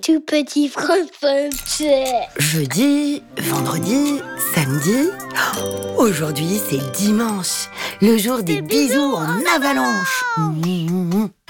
tout petit français. Jeudi, vendredi, samedi. Aujourd'hui, c'est dimanche, le jour des bisous en avalanche.